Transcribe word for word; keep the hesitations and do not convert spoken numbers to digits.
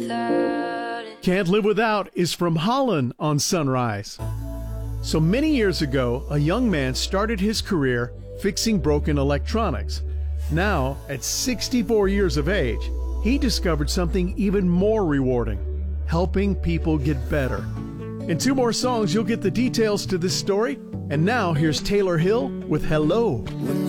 without it. Can't Live Without is from Holland on Sunrise. So many years ago, a young man started his career fixing broken electronics. Now, at sixty-four years of age, he discovered something even more rewarding: helping people get better. In two more songs, you'll get the details to this story. And now, here's Taylor Hill with Hello. When